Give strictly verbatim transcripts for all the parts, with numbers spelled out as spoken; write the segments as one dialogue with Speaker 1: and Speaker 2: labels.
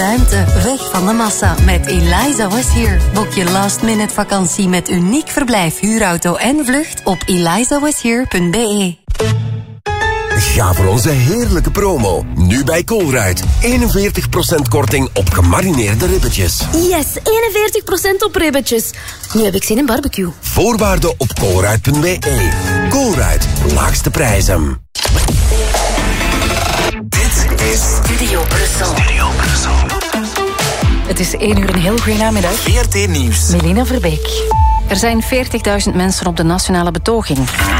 Speaker 1: Ruimte, weg van de massa met Eliza Was Here. Boek je last minute vakantie met uniek verblijf, huurauto en vlucht op eliza was here punt b e.
Speaker 2: Ga voor onze heerlijke promo. Nu bij Colruyt. eenenveertig procent korting op gemarineerde ribbetjes.
Speaker 3: Yes, eenenveertig procent op ribbetjes. Nu heb ik zin in barbecue.
Speaker 2: Voorwaarden op colruyt punt b e. Colruyt, laagste prijzen.
Speaker 4: Dit is
Speaker 1: Studio Brussel.
Speaker 4: Studio Brussel.
Speaker 5: Het is één uur, een heel goede namiddag.
Speaker 4: V R T Nieuws.
Speaker 5: Melina Verbeek. Er zijn veertigduizend mensen op de nationale betoging.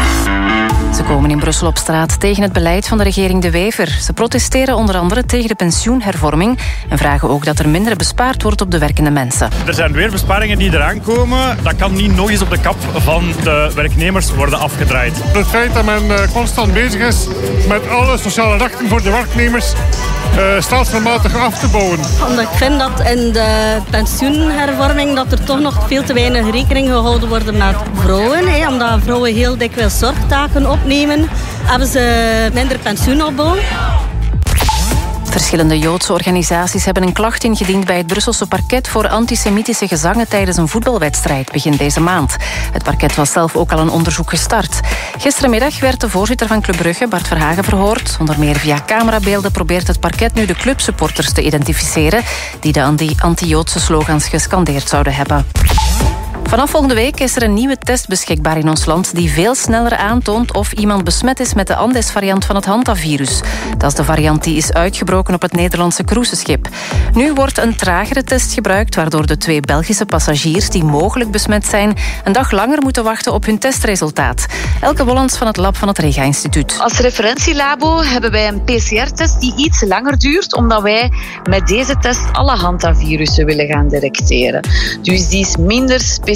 Speaker 5: Ze komen in Brussel op straat tegen het beleid van de regering De Wever. Ze protesteren onder andere tegen de pensioenhervorming en vragen ook dat er minder bespaard wordt op de werkende mensen.
Speaker 6: Er zijn weer besparingen die eraan komen. Dat kan niet nog eens op de kap van de werknemers worden afgedraaid.
Speaker 7: Het feit dat men uh, constant bezig is met alle sociale rechten voor de werknemers uh, stelselmatig af te bouwen.
Speaker 8: Omdat ik vind dat in de pensioenhervorming dat er toch nog veel te weinig rekening gehouden wordt met vrouwen. Hè, omdat vrouwen heel dikwijls zorgtaken opnemen, hebben ze minder pensioenopbouw.
Speaker 5: Verschillende Joodse organisaties hebben een klacht ingediend bij het Brusselse parket voor antisemitische gezangen tijdens een voetbalwedstrijd begin deze maand. Het parket was zelf ook al een onderzoek gestart. Gisterenmiddag werd de voorzitter van Club Brugge, Bart Verhagen, verhoord. Onder meer via camerabeelden probeert het parket nu de clubsupporters te identificeren die de anti-Joodse slogans gescandeerd zouden hebben. Vanaf volgende week is er een nieuwe test beschikbaar in ons land die veel sneller aantoont of iemand besmet is met de Andes-variant van het Hantavirus. Dat is de variant die is uitgebroken op het Nederlandse cruiseschip. Nu wordt een tragere test gebruikt, waardoor de twee Belgische passagiers die mogelijk besmet zijn een dag langer moeten wachten op hun testresultaat. Elke Wollens van het lab van het Rega-instituut.
Speaker 9: Als referentielabo hebben wij een P C R-test die iets langer duurt, omdat wij met deze test alle Hantavirussen willen gaan detecteren. Dus die is minder specifiek.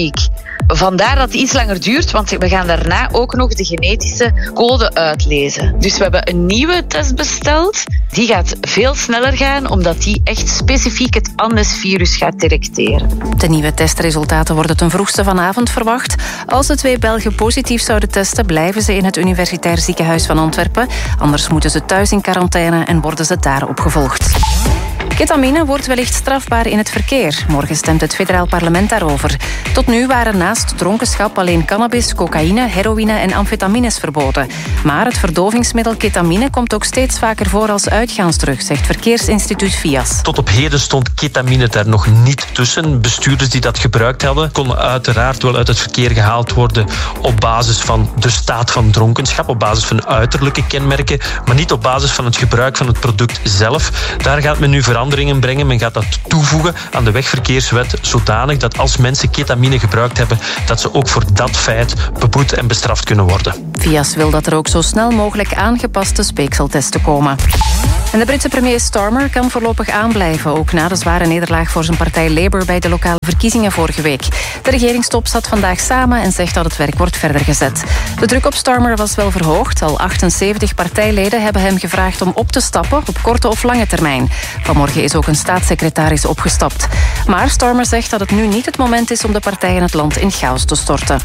Speaker 9: Vandaar dat het iets langer duurt, want we gaan daarna ook nog de genetische code uitlezen. Dus we hebben een nieuwe test besteld. Die gaat veel sneller gaan, omdat die echt specifiek het Andes-virus gaat detecteren.
Speaker 5: De nieuwe testresultaten worden ten vroegste vanavond verwacht. Als de twee Belgen positief zouden testen, blijven ze in het Universitair Ziekenhuis van Antwerpen. Anders moeten ze thuis in quarantaine en worden ze daar opgevolgd. Ketamine wordt wellicht strafbaar in het verkeer. Morgen stemt het federaal parlement daarover. Tot nu waren naast dronkenschap alleen cannabis, cocaïne, heroïne en amfetamines verboden. Maar het verdovingsmiddel ketamine komt ook steeds vaker voor als uitgaansdrug, zegt verkeersinstituut V I A S.
Speaker 10: Tot op heden stond ketamine daar nog niet tussen. Bestuurders die dat gebruikt hadden, konden uiteraard wel uit het verkeer gehaald worden op basis van de staat van dronkenschap, op basis van uiterlijke kenmerken, maar niet op basis van het gebruik van het product zelf. Daar gaat men nu veranderen. Brengen. Men gaat dat toevoegen aan de wegverkeerswet zodanig dat als mensen ketamine gebruikt hebben, dat ze ook voor dat feit beboet en bestraft kunnen worden.
Speaker 5: V I A S wil dat er ook zo snel mogelijk aangepaste speekseltesten komen. En de Britse premier Starmer kan voorlopig aanblijven, ook na de zware nederlaag voor zijn partij Labour bij de lokale verkiezingen vorige week. De regeringstop zat vandaag samen en zegt dat het werk wordt verder gezet. De druk op Starmer was wel verhoogd. Al achtenzeventig partijleden hebben hem gevraagd om op te stappen op korte of lange termijn. Vanmorgen is ook een staatssecretaris opgestapt. Maar Starmer zegt dat het nu niet het moment is om de partij en het land in chaos te storten.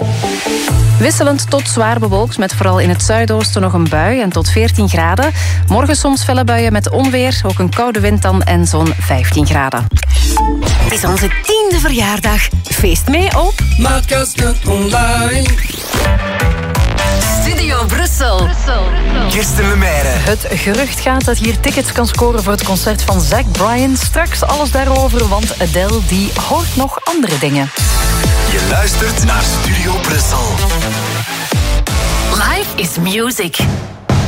Speaker 5: Wisselend tot zwaar bewolkt, met vooral in het zuidoosten nog een bui en tot veertien graden. Morgen soms felle buien met onweer, ook een koude wind dan en zo'n vijftien graden.
Speaker 1: Het is onze tiende verjaardag. Feest mee op
Speaker 4: Maatkasten online.
Speaker 1: Studio Brussel.
Speaker 4: Kirsten Lemaire.
Speaker 5: Het gerucht gaat dat je hier tickets kan scoren voor het concert van Zach Bryan. Straks alles daarover, want Adele die hoort nog andere dingen.
Speaker 4: Je luistert naar Studio Brussel.
Speaker 1: Life is music.